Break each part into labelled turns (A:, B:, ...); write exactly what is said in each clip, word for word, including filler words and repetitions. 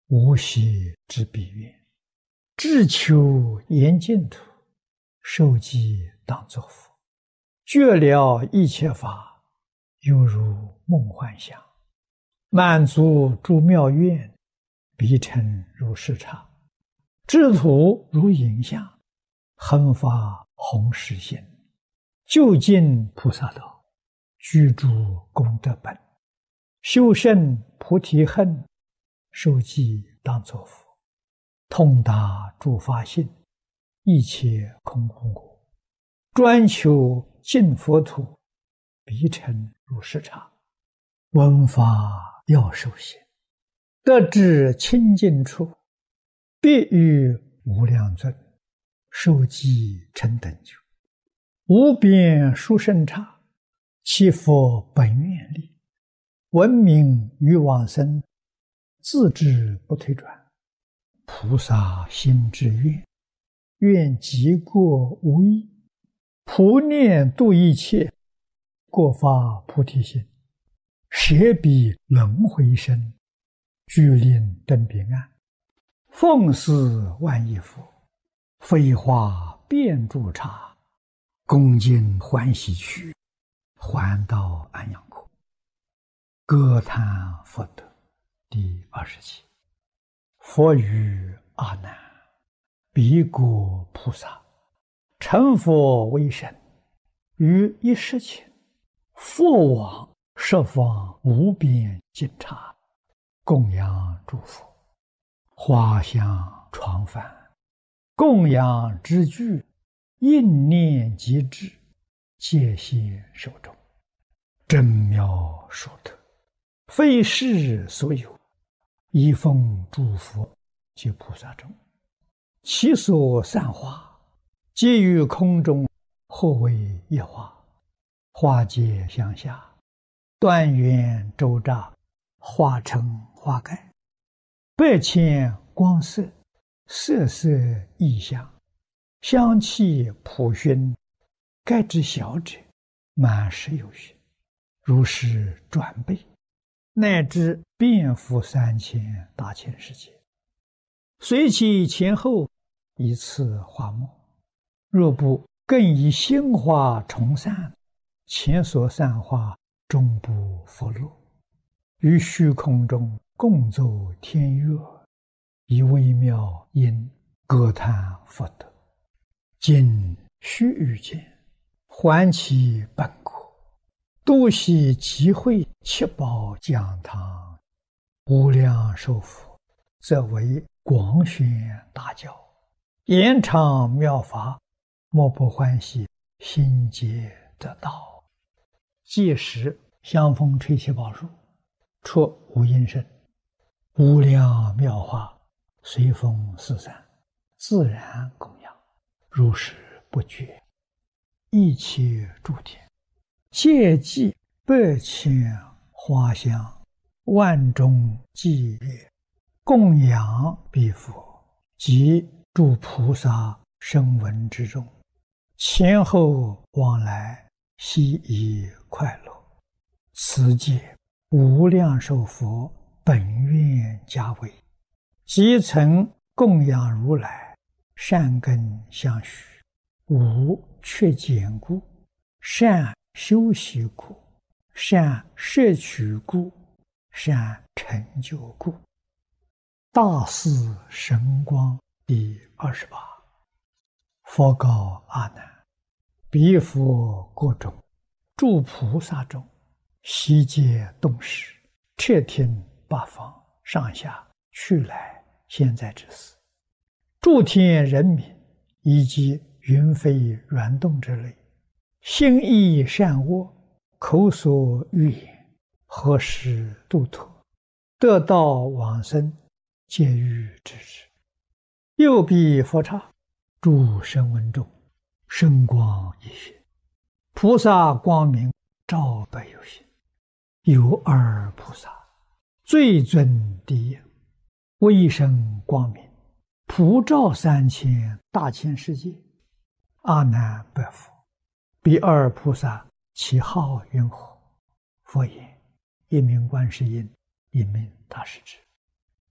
A: 无邪之彼愿，志求严净土，受记当作佛。觉了一切法，犹如梦幻想，满足诸妙愿，必成如是刹。智土如影像，恒发弘誓心，究竟菩萨道，居住功德本，修胜菩提恨，受记当作佛。通达诸法性，一切空无我，专求净佛土，必成如是刹。闻法要受行，得至清净处，必遇无量尊，受记成等觉。无边殊胜刹，其佛本愿力，闻名于往生，自知不退转。菩萨心之愿，愿极过无异，普念度一切，过发菩提心，舍彼轮回身，具令登彼岸。奉祀万亿佛，飞花遍诸刹，恭敬欢喜去，还到安养国。歌叹佛德第二十七。佛语阿难：彼国菩萨，成佛为身，于一时前，复往十方无边尽刹，供养诸佛，花香床幡，供养之具，应念即至，戒谢手中，真妙殊特，非世所有，一奉诸佛及菩萨中，其所散花，皆于空中，或为一花，花皆向下，断缘周匝，化成花盖，百千光色，色色异香，香气普熏，盖之小者，满十有余，如是转倍，乃至遍覆三千大千世界，随其前后，以次花末。若不更以心花重散，前所散花终不佛落。于虚空中共奏天乐，以微妙音歌叹佛德。今须臾间，还其本国，度悉集会七宝讲堂，无量寿佛，则为广宣大教，延长妙法，莫不欢喜，心皆得道。届时香风吹七宝树，出无音声，无量妙法随风四散，自然供养，如是不绝。一切诸天，戒记百千花香，万众伎乐，供养彼佛及诸菩萨声闻之中，前后往来，悉以快乐。此界无量寿佛本愿家为，即曾供养如来，善根相续，无缺减故，善修习故，善摄取故，善成就故。大士神光第二十八。佛告阿难：彼佛国中，诸菩萨中，悉皆动识，彻听八方上下去来现在之事，诸天人民以及云飞软动之类，心意善恶，口所欲言，何时度脱，得道往生，皆欲知之。又彼佛刹，诸声闻中，声光一现，菩萨光明照百有心。有二菩萨，最尊第一，威声光明，普照三千大千世界。阿难白佛：彼二菩萨其号云何？佛言：一名观世音，一名大势至。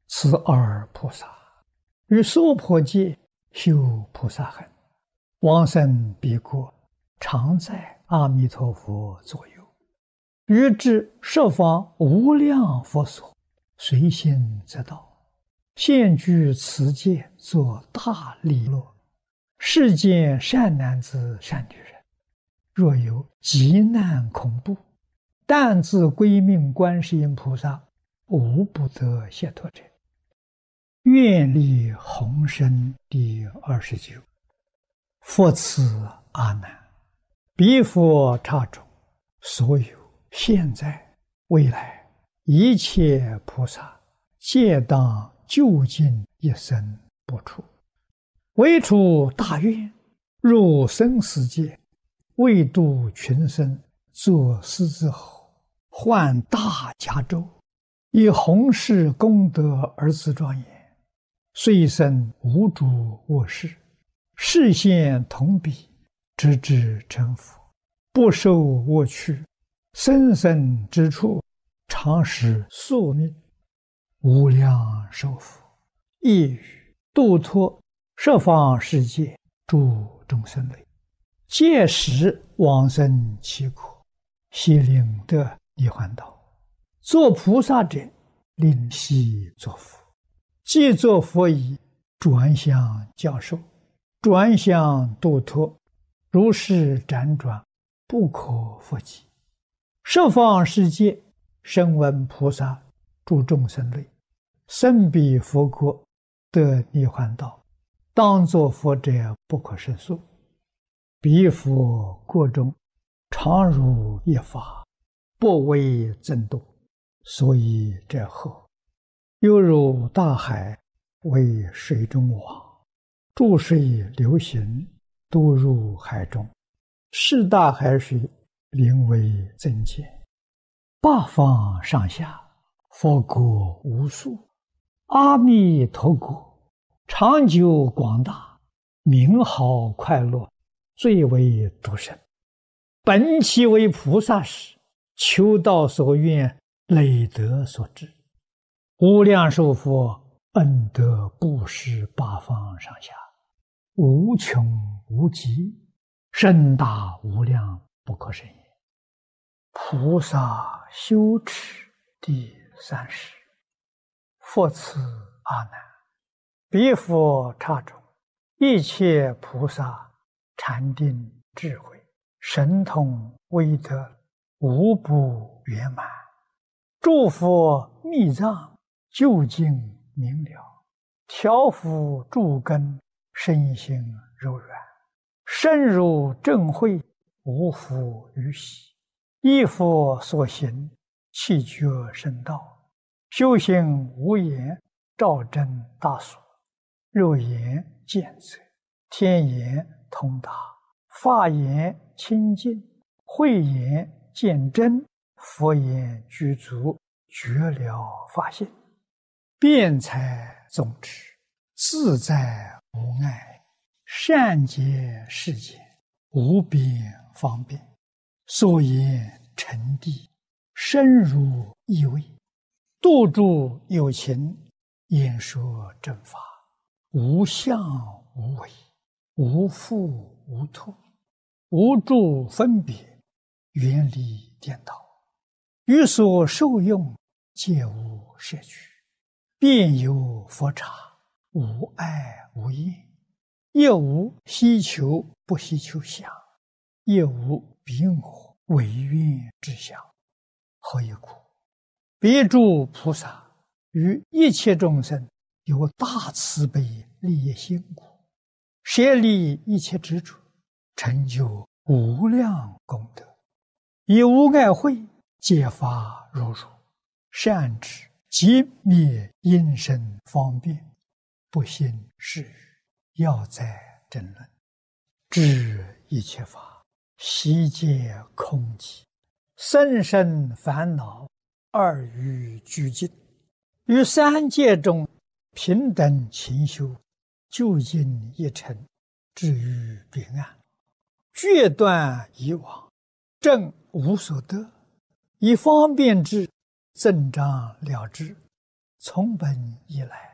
A: 此二菩萨于娑婆界修菩萨行，往生彼国，常在阿弥陀佛左右，于至十方无量佛所，随心则到，现居此界，作大利乐。世间善男子善女人，若有急难恐怖，但自归命观世音菩萨，无不得解脱者。愿力宏深第二十九。佛赐阿难，彼佛刹中，所有现在未来一切菩萨，皆当究竟一生不出，唯出大愿，入生死界，为度群生，作狮子吼，换大迦州，以弘誓功德而自庄严，遂生无诸卧室，示现同彼，直至成佛，不受我趣，生生之处，常使宿命，无量寿福，一语度脱十方世界诸众生类，届时往生其国，悉令得涅槃道。做菩萨者，令悉作佛，既作佛已，转向教授，转向度脱，如是辗转，不可复计。十方世界声闻菩萨诸众生类，生彼佛国，得涅槃道，当作佛者不可胜数。彼佛国中，常如一法，不为增度，所以者后，犹如大海为水中网，注水流行，都入海中，是大海水名为增减。八方上下，佛国无数，阿弥陀国长久广大，名号快乐，最为独生。本其为菩萨时，求道所愿，累德所致，无量寿佛恩德布施八方上下，无穷无极，深大无量，不可胜也。菩萨修持第三十。佛赐阿难，彼佛刹中，一切菩萨禅定智慧神通威德，无不圆满。诸佛密藏究竟明了，调伏诸根，身心柔软，深入正慧，无复于喜。依佛所行，气觉深道，修行无言，照真大所，肉眼见则，天眼通达，法眼清净，慧眼见真，佛眼具足，觉了法性，辩才总持，自在无碍，善解世间，无边方便，所言成谛，深入意味，度诸有情，演说正法，无相无为，无复无脱，无住分别，远离颠倒，于所受用，皆无摄取，遍有佛刹，无碍无厌，亦无希求不希求相，亦无彼我唯愿之相。何以故？彼诸菩萨于一切众生有大慈悲利益心故，舍利一切执着，成就无量功德，以无碍慧揭发如如，善知即灭因身方便，不信是语，要在争论，知一切法悉皆空寂，生生烦恼二于俱尽，于三界中平等勤修，究竟一尘，至于彼岸，决断以往，正无所得，以方便之增长了之， 从本以来，